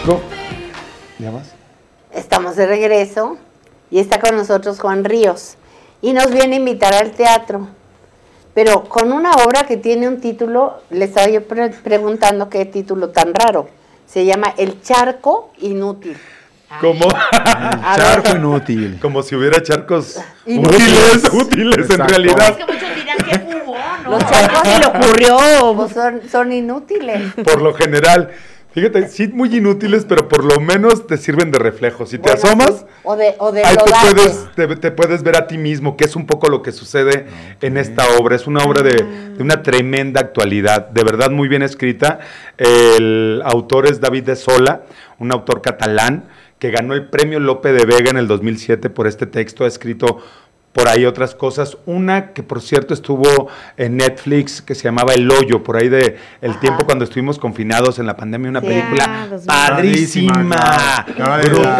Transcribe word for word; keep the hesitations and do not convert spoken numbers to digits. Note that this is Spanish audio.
México. ¿Ya más? Estamos de regreso y está con nosotros Juan Ríos y nos viene a invitar al teatro, pero con una obra que tiene un título, le estaba yo pre- preguntando qué título tan raro, se llama El Charco Inútil. ¿Cómo? Charco inútil. Como si hubiera charcos Inútiles. útiles, útiles en Exacto. realidad. Es que muchos dirán que jugó, ¿no? Los charcos se le ocurrió, pues son, son inútiles. Por lo general. Fíjate, sí muy inútiles, pero por lo menos te sirven de reflejo. Si te Bueno, asomas, sí, o de, o de ahí te rodaje. puedes, te, te puedes ver a ti mismo, que es un poco lo que sucede en esta obra. Es una obra de, de una tremenda actualidad, de verdad muy bien escrita. El autor es David de Sola, un autor catalán que ganó el premio Lope de Vega en el dos mil siete por este texto. Ha escrito por ahí otras cosas, una que por cierto estuvo en Netflix, que se llamaba El Hoyo, por ahí de el Ajá. tiempo cuando estuvimos confinados en la pandemia, una Sí. película Ah, dos mil. padrísima, Padrísima, claro. brutal,